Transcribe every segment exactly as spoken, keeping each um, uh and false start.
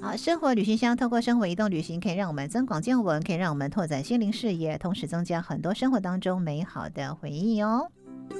好，生活旅行箱透过生活移动旅行，可以让我们增广见闻，可以让我们拓展心灵视野，同时增加很多生活当中美好的回忆哦。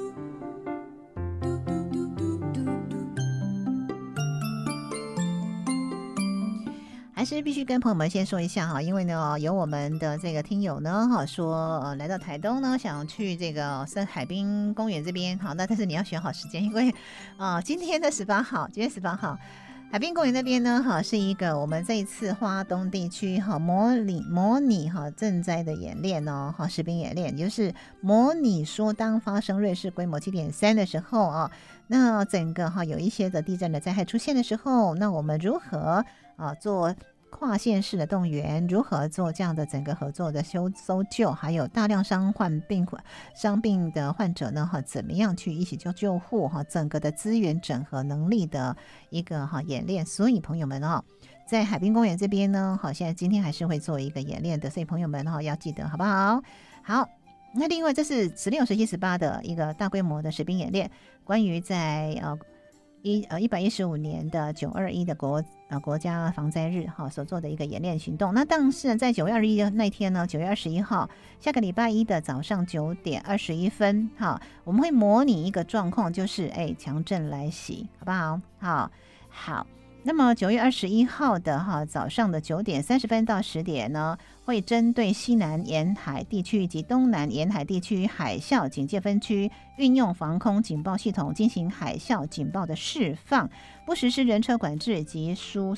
还是必须跟朋友们先说一下哈，因为呢，有我们的这个听友呢，哈说呃来到台东呢，想去这个深海滨公园这边，好，那但是你要选好时间，因为呃今天的十八号，今天十八号。海滨公园那边呢，哈，是一个我们这一次花东地区哈模拟模拟哈赈灾的演练哦，哈，实兵演练，也就是模拟说当发生瑞士规模七点三的时候啊，那整个哈有一些的地震的灾害出现的时候，那我们如何啊做跨县市的动员，如何做这样的整个合作的搜搜救，还有大量伤患病伤病的患者呢，哈，怎么样去一起救救护哈，整个的资源整合能力的一个哈演练。所以朋友们啊，在海滨公园这边呢，好，现在今天还是会做一个演练的，所以朋友们哈要记得好不好？好。那另外，这是十六、十七、十八的一个大规模的实兵演练，关于在呃一呃一百一十五年的九二一的国呃国家防灾日哈所做的一个演练行动。那但是在九月二十一那天呢，九月二十一号下个礼拜一的早上九点二十一分，哈，我们会模拟一个状况，就是哎强震来袭，好不好？好，好。那么九月二十一号的哈早上的九点三十分到十点呢，会针对西南沿海地区及东南沿海地区海啸警戒分区，运用防空警报系统进行海啸警报的释放，不实施人车管制及疏